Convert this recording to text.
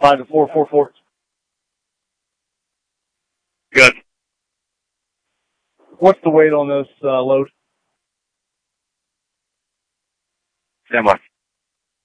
5 to 4, 4-4. Good. What's the weight on this load? Stand by.